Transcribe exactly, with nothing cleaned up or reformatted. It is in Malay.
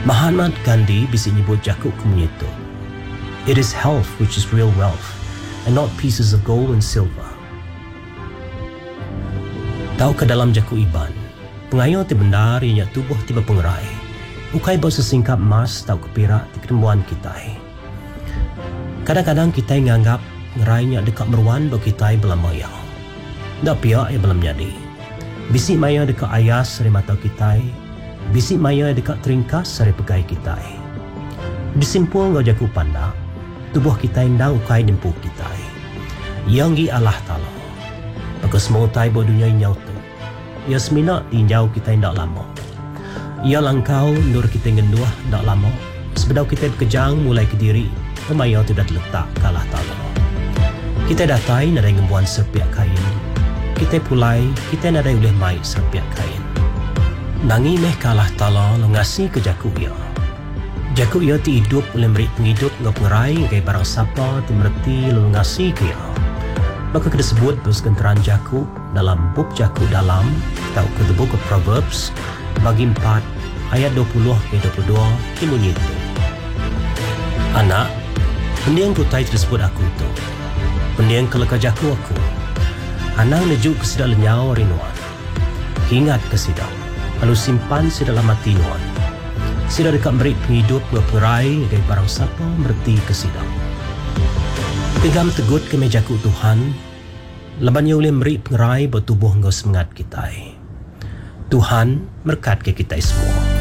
Mahatma Gandhi bisa nyebut jakuk kemunya itu. It is health which is real wealth, and not pieces of gold and silver. Tahu ke dalam jakuk iban, pengayo ti benar ianya tubuh tiba pengerai. Ukai bawa sesingkap emas tahu ke perak di ketemuan kita. Kadang-kadang kita nganggap ngerainya dekat meruan bagi kita belam maya. Dak pihak yang belam jadi. Bisik maya dekat ayas dari mata kita. Bisik maya dekat teringkas dari pegai kita. Disimpul ngau jakuk pandak, tubuh kita indang ukai dimpu kita. Yang gi Allah Ta'ala. Bagus semua utai bawa dunia inyau tu. Ia seminak tinjau kita indak lama. Ia langkau nur kita ngenduah indak lama. Sebedau kita berkejang mulai ke diri. Kemaya tidak terletak ke Allah Ta'ala. Kita datai nadai ngembuan serpiak kain. Kita pulai, kita nadai boleh mai serpiak kain. Nangi meh ke Allah Ta'ala ngasi ke jakuk ia. Jakuk ia ti hidup boleh beri penghidup ngau pengerai ngai barang sapa ti merti lalu ngasi ke ia. Maka kita sebut bersekenteran jakuk dalam buk jakuk dalam atau ke the book of Proverbs bagi empat ayat dua puluh ke dua puluh dua kimunyi itu. Anak, pendiang kutai tersebut aku tu. Pendiang keleka jakuk aku. Anak nejuk ke sedal lenyau rinuan. Ingat ke sidau. Lalu simpan sedalam hati nuan. Sida dekat beri penghidup berperai dari barang siapa merti ke sidau. Pegam tegut ke mejaku Tuhan. Labannya boleh beri pengerai bertubuh engkau semangat kita. Tuhan berkat ke kita semua.